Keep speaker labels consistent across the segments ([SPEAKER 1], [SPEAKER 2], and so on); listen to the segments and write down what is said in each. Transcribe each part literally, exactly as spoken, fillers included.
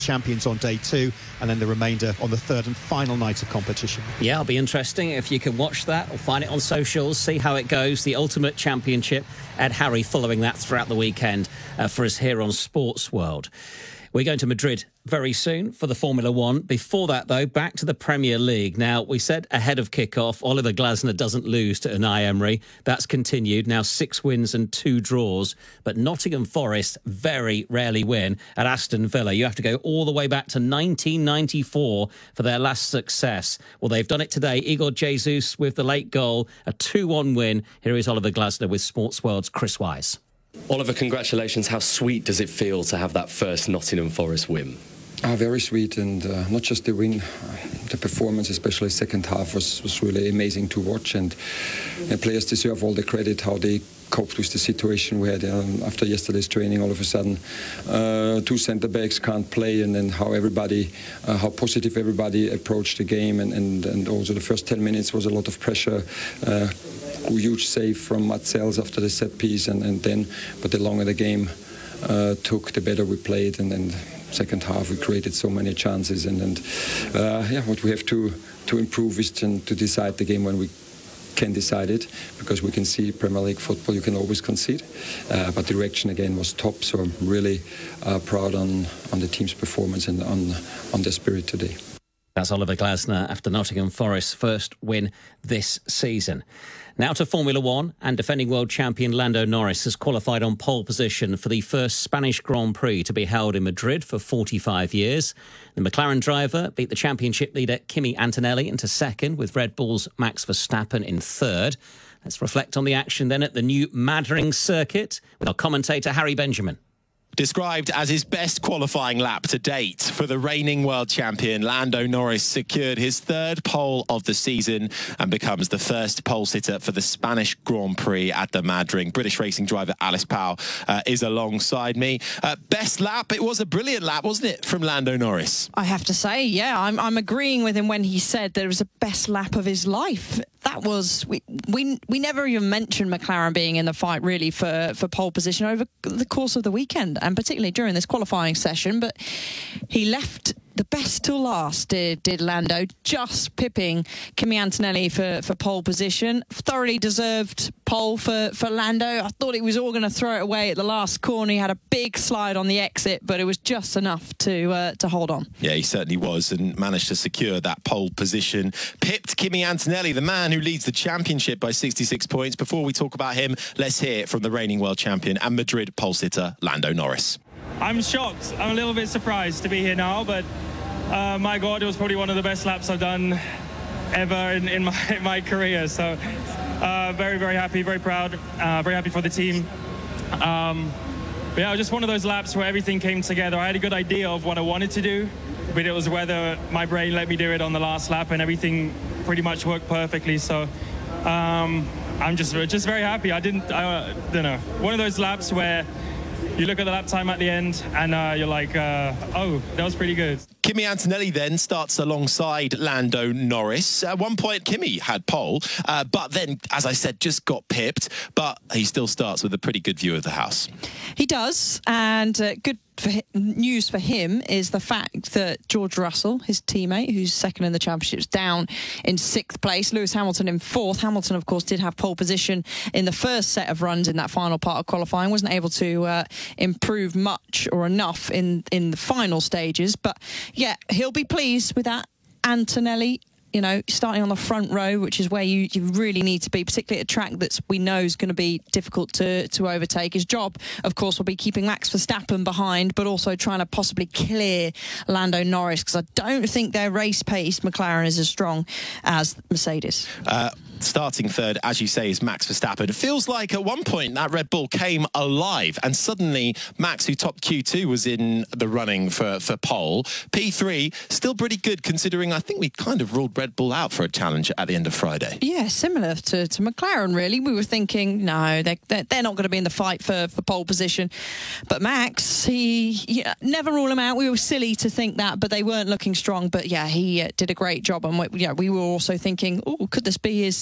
[SPEAKER 1] champions on day two, and then the remainder on the third and final night of competition.
[SPEAKER 2] Yeah, it'll be interesting if you can watch that or find it on socials, see how it goes. The Ultimate Championship. Ed Harry following that throughout the weekend uh, for us here on Sports World. We're going to Madrid very soon for the Formula One. Before that, though, back to the Premier League. Now, we said ahead of kick-off, Oliver Glasner doesn't lose to Unai Emery. That's continued. Now six wins and two draws. But Nottingham Forest very rarely win at Aston Villa. You have to go all the way back to nineteen ninety-four for their last success. Well, they've done it today. Igor Jesus with the late goal, a two one win. Here is Oliver Glasner with Sports World's Chris Wise.
[SPEAKER 3] Oliver, congratulations. How sweet does it feel to have that first Nottingham Forest win?
[SPEAKER 4] Ah, very sweet, and uh, not just the win, uh, the performance, especially second half, was, was really amazing to watch, and, and players deserve all the credit how they coped with the situation we had um, after yesterday's training. All of a sudden, uh, two centre backs can't play, and then how everybody, uh, how positive everybody approached the game, and, and, and also the first ten minutes was a lot of pressure. Uh, a huge save from Matzels after the set piece, and, and then, but the longer the game uh, took, the better we played, and then second half we created so many chances, and, and uh, yeah, what we have to to improve is to, to decide the game when we can decide it, because we can see Premier League football, you can always concede, uh, but the reaction again was top, so I'm really uh, proud on on the team's performance and on on their spirit today.
[SPEAKER 2] That's Oliver Glasner after Nottingham Forest's first win this season. Now to Formula One, and defending world champion Lando Norris has qualified on pole position for the first Spanish Grand Prix to be held in Madrid for forty-five years. The McLaren driver beat the championship leader Kimi Antonelli into second, with Red Bull's Max Verstappen in third. Let's reflect on the action then at the new Madrid circuit with our commentator Harry Benjamin.
[SPEAKER 5] Described as his best qualifying lap to date for the reigning world champion, Lando Norris secured his third pole of the season and becomes the first pole sitter for the Spanish Grand Prix at the Madrid. British racing driver Alice Powell uh, is alongside me. Uh, best lap, it was a brilliant lap, wasn't it, from Lando Norris?
[SPEAKER 6] I have to say, yeah, I'm, I'm agreeing with him when he said that it was the best lap of his life. That was, we, we we never even mentioned McLaren being in the fight really for, for pole position over the course of the weekend, and particularly during this qualifying session, but he left the best till last, did, did Lando, just pipping Kimi Antonelli for, for pole position. Thoroughly deserved pole for, for Lando. I thought he was all going to throw it away at the last corner. He had a big slide on the exit, but it was just enough to uh, to hold on.
[SPEAKER 5] Yeah, he certainly was, and managed to secure that pole position. Pipped Kimi Antonelli, the man who leads the championship by sixty-six points. Before we talk about him, let's hear from the reigning world champion and Madrid pole sitter, Lando Norris.
[SPEAKER 7] I'm shocked. I'm a little bit surprised to be here now, but uh, my God, it was probably one of the best laps I've done ever in, in, my, in my career. So uh, very, very happy, very proud, uh, very happy for the team. Um, but yeah, it was just one of those laps where everything came together. I had a good idea of what I wanted to do, but it was whether my brain let me do it on the last lap, and everything pretty much worked perfectly. So um, I'm just, just very happy. I didn't, I don't know, one of those laps where you look at the lap time at the end and uh, you're like, uh, oh, that was pretty good.
[SPEAKER 5] Kimi Antonelli then starts alongside Lando Norris. At one point, Kimi had pole, uh, but then, as I said, just got pipped. But he still starts with a pretty good view of the house.
[SPEAKER 6] He does, and uh, good for hi news for him is the fact that George Russell, his teammate, who's second in the championship, is down in sixth place. Lewis Hamilton in fourth. Hamilton, of course, did have pole position in the first set of runs in that final part of qualifying. Wasn't able to uh, improve much or enough in, in the final stages. But, yeah, he'll be pleased with that. Antonelli, you know, starting on the front row, which is where you, you really need to be, particularly at a track that we know is going to be difficult to, to overtake. His job, of course, will be keeping Max Verstappen behind, but also trying to possibly clear Lando Norris, because I don't think their race pace, McLaren, is as strong as Mercedes.
[SPEAKER 5] Uh, starting third, as you say, is Max Verstappen. It feels like at one point that Red Bull came alive, and suddenly Max, who topped Q two, was in the running for, for pole. P three, still pretty good, considering I think we kind of ruled Red Bull out for a challenge at the end of Friday.
[SPEAKER 6] Yeah, similar to, to McLaren, really. We were thinking, no, they're, they're, they're not going to be in the fight for, for pole position. But Max, he, he never rule him out. We were silly to think that, but they weren't looking strong. But yeah, he uh, did a great job. And we, yeah, we were also thinking, oh, could this be his... Uh,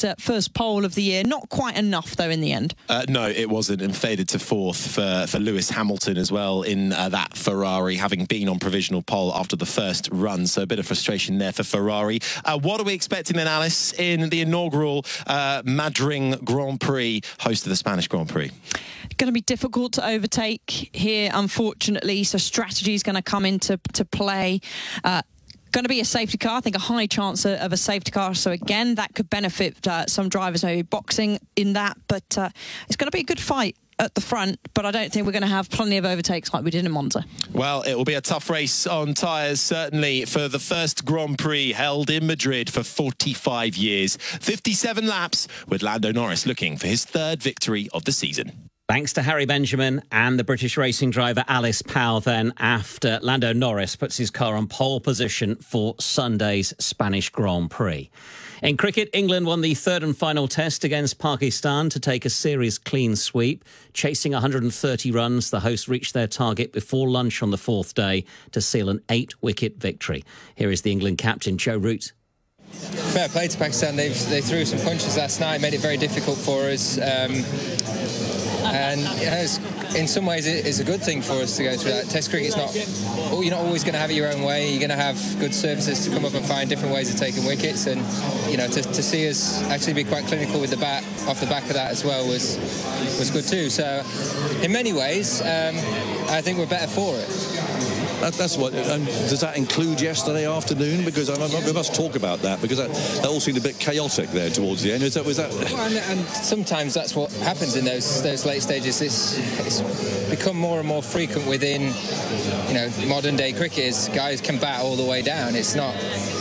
[SPEAKER 6] uh, first pole of the year. Not quite enough, though, in the end.
[SPEAKER 5] Uh, no, it wasn't, and faded to fourth for, for Lewis Hamilton as well in uh, that Ferrari, having been on provisional pole after the first run. So a bit of frustration there for Ferrari. Uh, what are we expecting then, Alice, in the inaugural uh, Madrid Grand Prix, host of the Spanish Grand Prix?
[SPEAKER 6] Going to be difficult to overtake here, unfortunately. So strategy is going to come into to play. Uh, Going to be a safety car. I think a high chance of a safety car. So again, that could benefit uh, some drivers maybe boxing in that. But uh, it's going to be a good fight at the front, but I don't think we're going to have plenty of overtakes like we did in Monza.
[SPEAKER 5] Well, it will be a tough race on tyres, certainly, for the first Grand Prix held in Madrid for forty-five years. fifty-seven laps, with Lando Norris looking for his third victory of the season.
[SPEAKER 2] Thanks to Harry Benjamin and the British racing driver Alice Powell then, after Lando Norris puts his car on pole position for Sunday's Spanish Grand Prix. In cricket, England won the third and final test against Pakistan to take a series clean sweep. Chasing one hundred thirty runs, the hosts reached their target before lunch on the fourth day to seal an eight-wicket victory. Here is the England captain, Joe Root.
[SPEAKER 8] Fair play to Pakistan. They they threw some punches last night, made it very difficult for us. Um, and you know, it's, in some ways, it's a good thing for us to go through that. Test cricket's not, oh, you're not always going to have it your own way. You're going to have good services to come up and find different ways of taking wickets. And you know, to, to see us actually be quite clinical with the bat off the back of that as well was was good too. So, in many ways, um, I think we're better for it.
[SPEAKER 9] That, that's what. And does that include yesterday afternoon? Because I, I, we must talk about that, because that, that all seemed a bit chaotic there towards the end. Is that, was that?
[SPEAKER 8] Well, and, and sometimes that's what happens in those those late stages. It's, it's become more and more frequent within, you know, modern day cricket. Is guys can bat all the way down. It's not.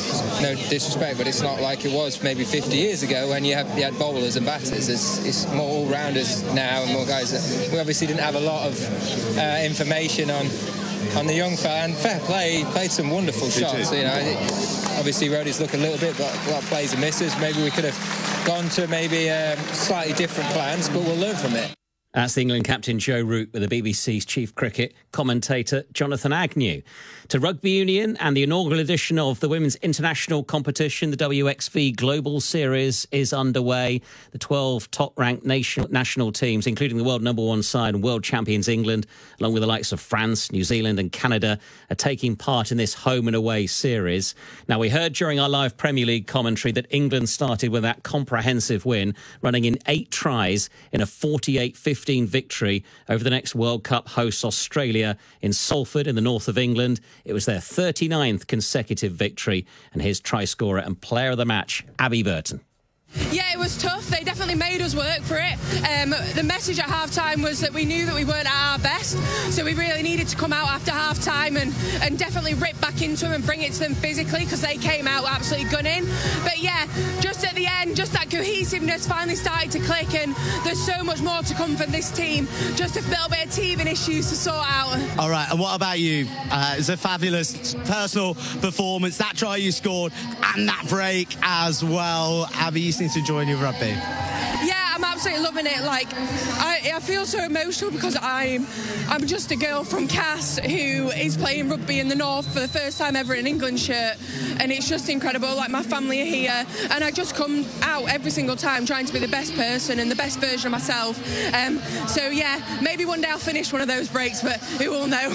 [SPEAKER 8] No disrespect, but it's not like it was maybe fifty years ago when you had, you had bowlers and batters. It's, it's more all-rounders now and more guys. That, we obviously didn't have a lot of uh, information on. on the young fella, and fair play, he played some wonderful shots. You know, obviously roadies look a little bit, but a lot of plays and misses. Maybe we could have gone to maybe um, slightly different plans, but we'll learn from it.
[SPEAKER 2] That's the England captain Joe Root with the B B C's chief cricket commentator Jonathan Agnew. To rugby union and the inaugural edition of the women's international competition, the W X V Global Series is underway. The twelve top-ranked nation, national teams, including the world number one side and world champions England, along with the likes of France, New Zealand and Canada, are taking part in this home and away series. Now, we heard during our live Premier League commentary that England started with that comprehensive win, running in eight tries in a forty-eight fifteen victory over the next World Cup hosts Australia in Salford in the north of England. It was their thirty-ninth consecutive victory. And here's try scorer and player of the match, Abby Burton.
[SPEAKER 10] Yeah, it was tough. They definitely made us work for it. Um, the message at half-time was that we knew that we weren't at our best, so we really needed to come out after half-time and, and definitely rip back into them and bring it to them physically, because they came out absolutely gunning. But yeah, just at the end, just that cohesiveness finally started to click, and there's so much more to come from this team. Just a little bit of teething issues to sort out.
[SPEAKER 11] All right, and what about you? Uh, it's a fabulous personal performance. That try you scored and that break as well. Abby, you seem to enjoy your rugby.
[SPEAKER 10] Yeah, I'm absolutely loving it. Like, I, I feel so emotional because I'm I'm just a girl from Cass who is playing rugby in the north for the first time ever in an England shirt, and it's just incredible. Like, my family are here, and I just come out every single time trying to be the best person and the best version of myself. Um, so yeah, maybe one day I'll finish one of those breaks, but who will know?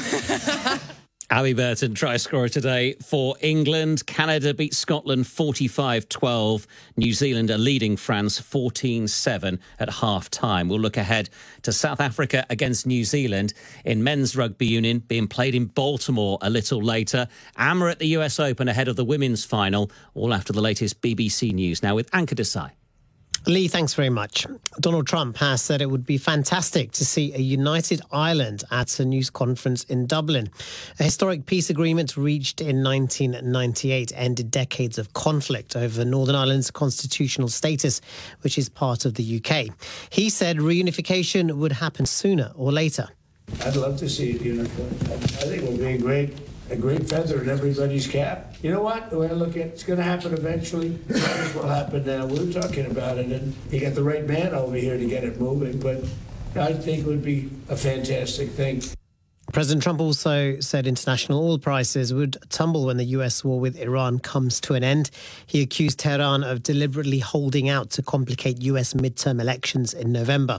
[SPEAKER 2] Abby Burton, try scorer today for England. Canada beat Scotland forty-five twelve. New Zealand are leading France fourteen seven at half-time. We'll look ahead to South Africa against New Zealand in men's rugby union, being played in Baltimore a little later. A M R at the U S Open ahead of the women's final, all after the latest B B C News. Now with Anka Desai.
[SPEAKER 12] Lee, thanks very much. Donald Trump has said it would be fantastic to see a united Ireland at a news conference in Dublin. A historic peace agreement reached in nineteen ninety-eight ended decades of conflict over Northern Ireland's constitutional status, which is part of the U K. He said reunification would happen sooner or later.
[SPEAKER 13] I'd love to see it unified. I think it would be a great, a great feather in everybody's cap. You know what? The way I look at it, it's going to happen eventually. It might as well happen now. We were talking about it, and you got the right man over here to get it moving, but I think it would be a fantastic thing.
[SPEAKER 12] President Trump also said international oil prices would tumble when the U S war with Iran comes to an end. He accused Tehran of deliberately holding out to complicate U S midterm elections in November.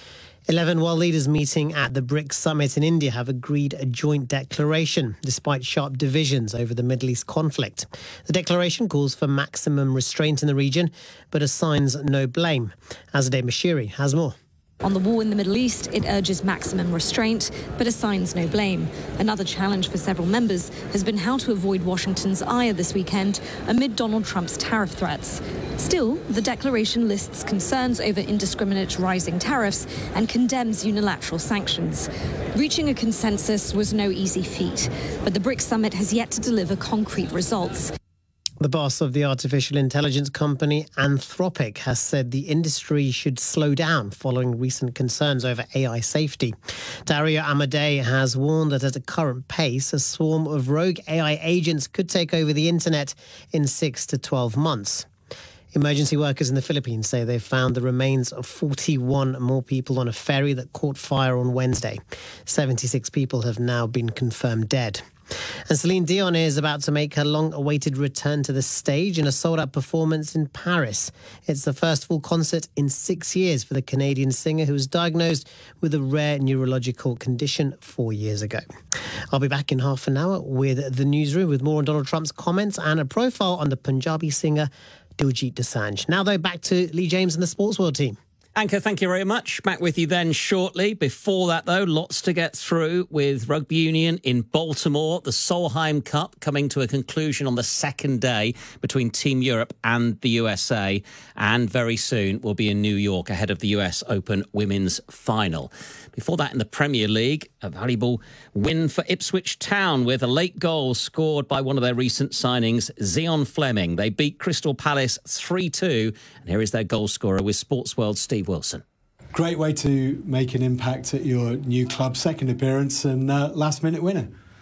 [SPEAKER 12] Eleven world leaders meeting at the BRICS summit in India have agreed a joint declaration, despite sharp divisions over the Middle East conflict. The declaration calls for maximum restraint in the region, but assigns no blame. Azadeh Mashiri has more.
[SPEAKER 14] On the war in the Middle East, it urges maximum restraint, but assigns no blame. Another challenge for several members has been how to avoid Washington's ire this weekend amid Donald Trump's tariff threats. Still, the declaration lists concerns over indiscriminate rising tariffs and condemns unilateral sanctions. Reaching a consensus was no easy feat, but the BRICS summit has yet to deliver concrete results.
[SPEAKER 12] The boss of the artificial intelligence company Anthropic has said the industry should slow down following recent concerns over A I safety. Dario Amodei has warned that at a current pace, a swarm of rogue A I agents could take over the internet in six to twelve months. Emergency workers in the Philippines say they've found the remains of forty-one more people on a ferry that caught fire on Wednesday. seventy-six people have now been confirmed dead. And Celine Dion is about to make her long-awaited return to the stage in a sold-out performance in Paris. It's the first full concert in six years for the Canadian singer who was diagnosed with a rare neurological condition four years ago. I'll be back in half an hour with the newsroom with more on Donald Trump's comments and a profile on the Punjabi singer Diljit Dosanjh. Now, though, back to Lee James and the Sports World team.
[SPEAKER 2] Anchor, thank you very much. Back with you then shortly. Before that, though, lots to get through with Rugby Union in Baltimore. The Solheim Cup coming to a conclusion on the second day between Team Europe and the U S A. And very soon we'll be in New York ahead of the U S Open Women's Final. Before that, in the Premier League, a valuable win for Ipswich Town with a late goal scored by one of their recent signings, Zion Fleming. They beat Crystal Palace three two. And here is their goal scorer with Sports World's Steve Wilson.
[SPEAKER 15] Great way to make an impact at your new club, second appearance and uh, last-minute winner.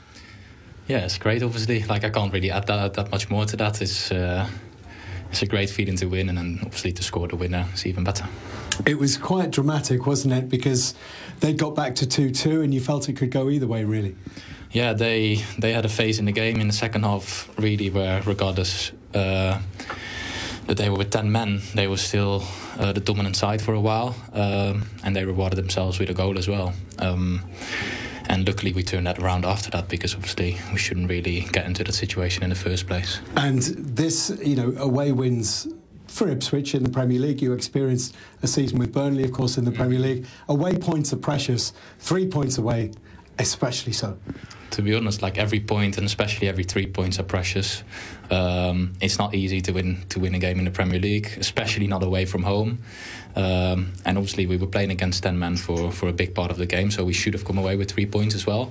[SPEAKER 16] Yeah, it's great, obviously. Like, I can't really add that, that much more to that. It's, uh, it's a great feeling to win, and then obviously to score the winner is even better.
[SPEAKER 15] It was quite dramatic, wasn't it? Because they got back to two two and you felt it could go either way, really.
[SPEAKER 16] Yeah, they they had a phase in the game in the second half, really, where regardless uh, that they were with ten men, they were still uh, the dominant side for a while, um, and they rewarded themselves with a goal as well. Um, and luckily we turned that around after that, because obviously we shouldn't really get into that situation in the first place.
[SPEAKER 15] And this, you know, away wins for Ipswich in the Premier League. You experienced a season with Burnley, of course, in the Premier League. Away points are precious. Three points away, especially so.
[SPEAKER 16] To be honest, like every point, and especially every three points, are precious. Um, it's not easy to win to win a game in the Premier League, especially not away from home. Um, and obviously, we were playing against ten men for for a big part of the game, so we should have come away with three points as well.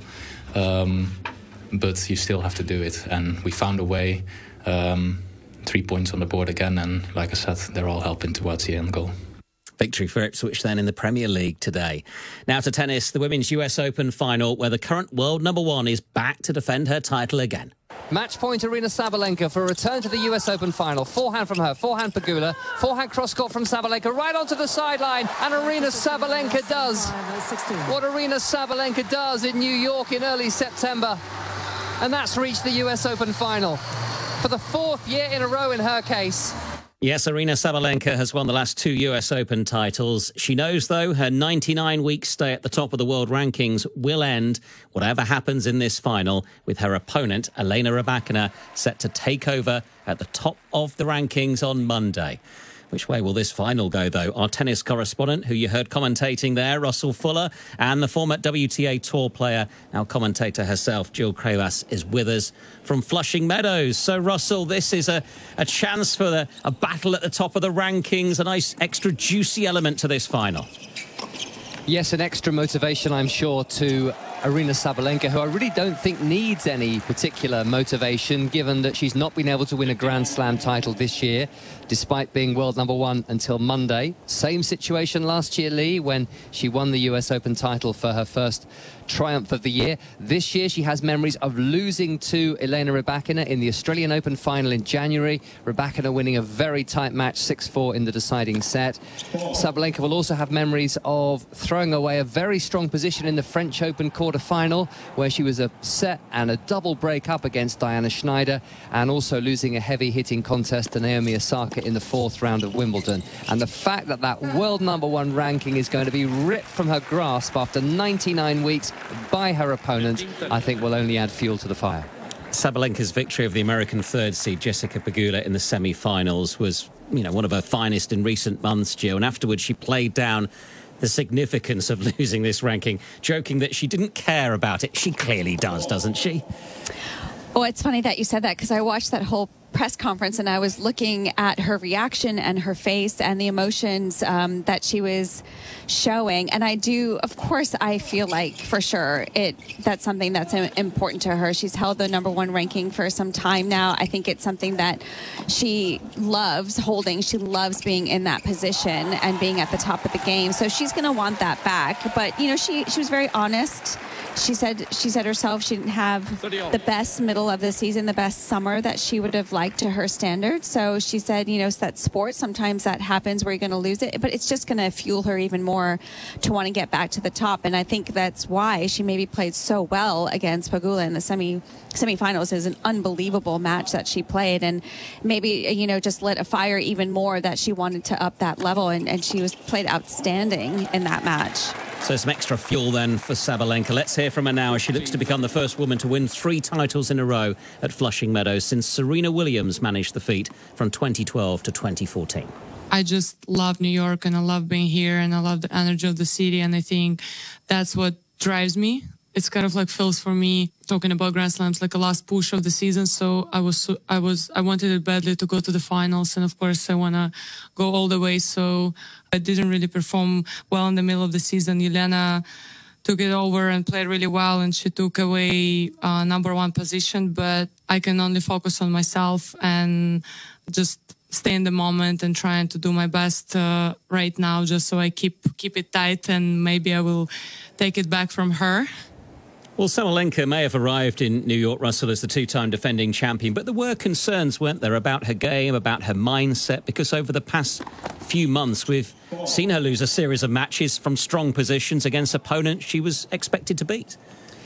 [SPEAKER 16] Um, but you still have to do it, and we found a way. Um, Three points on the board again, and like I said, they're all helping towards the end goal.
[SPEAKER 2] Victory for Ipswich then in the Premier League today. Now to tennis, the Women's U S Open final, where the current world number one is back to defend her title again.
[SPEAKER 17] Match point Aryna Sabalenka for a return to the U S Open final. Forehand from her, forehand Pegula, forehand cross-court from Sabalenka, right onto the sideline, and Aryna Sabalenka does what Aryna Sabalenka does in New York in early September, and that's reached the U S Open final. For the fourth year in a row in her case.
[SPEAKER 2] Yes, Aryna Sabalenka has won the last two U S Open titles. She knows, though, her ninety-nine week stay at the top of the world rankings will end, whatever happens in this final, with her opponent, Elena Rybakina, set to take over at the top of the rankings on Monday. Which way will this final go, though? Our tennis correspondent, who you heard commentating there, Russell Fuller, and the former W T A Tour player, now commentator herself, Jill Cravas, is with us from Flushing Meadows. So, Russell, this is a, a chance for the, a battle at the top of the rankings, a nice extra juicy element to this final.
[SPEAKER 17] Yes, an extra motivation, I'm sure, to Aryna Sabalenka, who I really don't think needs any particular motivation, given that she's not been able to win a Grand Slam title this year, despite being world number one until Monday. Same situation last year, Lee, when she won the U S Open title for her first triumph of the year. This year she has memories of losing to Elena Rybakina in the Australian Open final in January. Rybakina winning a very tight match, six four in the deciding set. Sabalenka will also have memories of throwing away a very strong position in the French Open quarter-final, where she was a set and a double break up against Diana Schneider, and also losing a heavy-hitting contest to Naomi Osaka in the fourth round of Wimbledon. And the fact that that world number one ranking is going to be ripped from her grasp after ninety-nine weeks by her opponent, I think will only add fuel to the fire.
[SPEAKER 2] Sabalenka's victory of the American third seed Jessica Pegula in the semi-finals was, you know, one of her finest in recent months, Jill. And afterwards, she played down the significance of losing this ranking, joking that she didn't care about it. She clearly does, doesn't she?
[SPEAKER 18] Well, it's funny that you said that, because I watched that whole press conference and I was looking at her reaction and her face and the emotions um, that she was showing. And I do, of course, I feel like for sure it that's something that's important to her. She's held the number one ranking for some time now. I think it's something that she loves holding. She loves being in that position and being at the top of the game. So she's going to want that back. But, you know, she, she was very honest. She said she said herself she didn't have the best middle of the season, the best summer that she would have liked to her standards. So she said, you know, it's that sport. Sometimes that happens where you're going to lose it, but it's just going to fuel her even more to want to get back to the top. And I think that's why she maybe played so well against Pegula in the semi semifinals. Is an unbelievable match that she played, and maybe, you know, just lit a fire even more that she wanted to up that level, and, and she was played outstanding in that match.
[SPEAKER 2] So some extra fuel then for Sabalenka. Let's hear from her now as she looks to become the first woman to win three titles in a row at Flushing Meadows since Serena Williams managed the feat from twenty twelve to twenty fourteen.
[SPEAKER 19] I just love New York, and I love being here, and I love the energy of the city, and I think that's what drives me. It's kind of like feels for me, talking about Grand Slams, like a last push of the season. So I was, I was, I wanted it badly to go to the finals, and of course I want to go all the way. So I didn't really perform well in the middle of the season. Jelena took it over and played really well, and she took away uh, number one position. But I can only focus on myself and just stay in the moment and trying to do my best uh, right now, just so I keep keep it tight, and maybe I will take it back from her.
[SPEAKER 2] Well, Sabalenka may have arrived in New York, Russell, as the two-time defending champion, but there were concerns, weren't there, about her game, about her mindset, because over the past few months we've seen her lose a series of matches from strong positions against opponents she was expected to beat.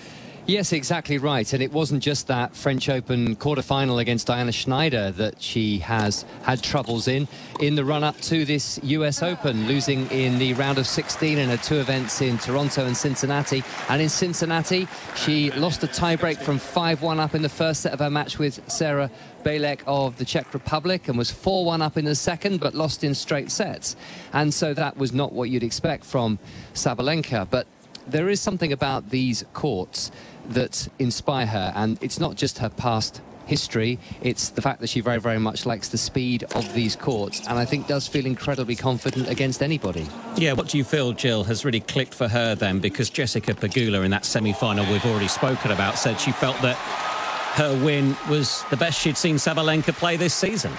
[SPEAKER 17] Yes, exactly right. And it wasn't just that French Open quarter-final against Diana Schneider that she has had troubles in. In the run-up to this U S Open, losing in the round of sixteen in her two events in Toronto and Cincinnati. And in Cincinnati, she lost a tiebreak from five one up in the first set of her match with Sarah Bejlek of the Czech Republic, and was four one up in the second, but lost in straight sets. And so that was not what you'd expect from Sabalenka. But there is something about these courts that inspire her, and it's not just her past history, it's the fact that she very, very much likes the speed of these courts, and I think does feel incredibly confident against anybody.
[SPEAKER 2] Yeah, what do you feel, Jill, has really clicked for her then? Because Jessica Pegula in that semi-final we've already spoken about said she felt that her win was the best she'd seen Sabalenka play this season.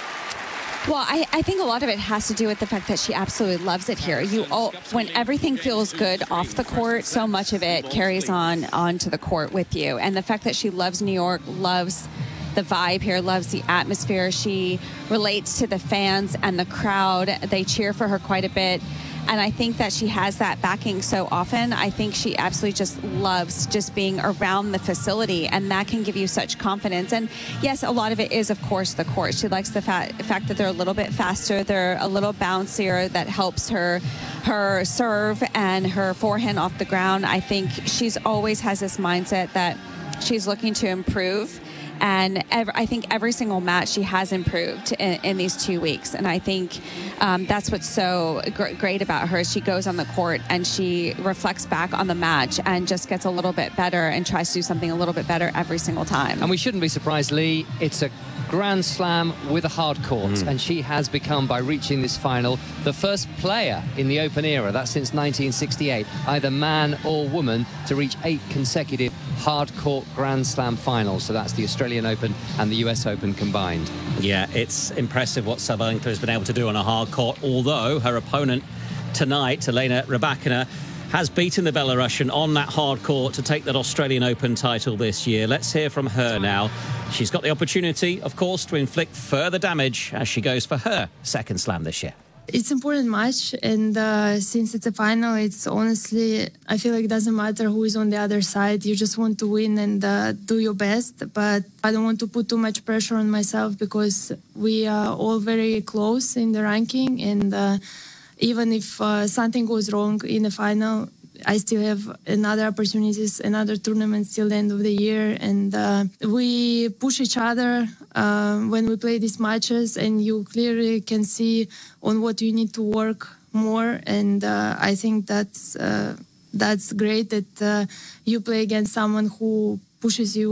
[SPEAKER 18] Well, I, I think a lot of it has to do with the fact that she absolutely loves it here. You all, when everything feels good off the court, so much of it carries on onto the court with you. And the fact that she loves New York, loves the vibe here, loves the atmosphere. She relates to the fans and the crowd. They cheer for her quite a bit. And I think that she has that backing so often. I think she absolutely just loves just being around the facility, and that can give you such confidence. And yes, a lot of it is, of course, the court. She likes the fa fact that they're a little bit faster, they're a little bouncier. That helps her, her serve and her forehand off the ground. I think she's always has this mindset that she's looking to improve. And every, I think every single match she has improved in, in these two weeks. And I think um, that's what's so gr great about her. She goes on the court and she reflects back on the match and just gets a little bit better and tries to do something a little bit better every single time.
[SPEAKER 17] And we shouldn't be surprised, Lee. It's a Grand Slam with a hard court, mm. and she has become, by reaching this final, the first player in the Open era, that's since nineteen sixty-eight, either man or woman, to reach eight consecutive hard court Grand Slam finals. So that's the Australian Open and the U S Open combined.
[SPEAKER 2] Yeah, it's impressive what Sabalenka has been able to do on a hard court, although her opponent tonight, Elena Rybakina, has beaten the Belarusian on that hard court to take that Australian Open title this year. Let's hear from her now. She's got the opportunity, of course, to inflict further damage as she goes for her second slam this year.
[SPEAKER 20] It's an important match, and uh, since it's a final, it's honestly, I feel like it doesn't matter who is on the other side. You just want to win and uh, do your best, but I don't want to put too much pressure on myself because we are all very close in the ranking, and uh, even if uh, something goes wrong in the final, I still have another opportunities, another tournament till the end of the year, and uh, we push each other uh, when we play these matches, and you clearly can see on what you need to work more, and uh, I think that's uh, that's great that uh, you play against someone who pushes you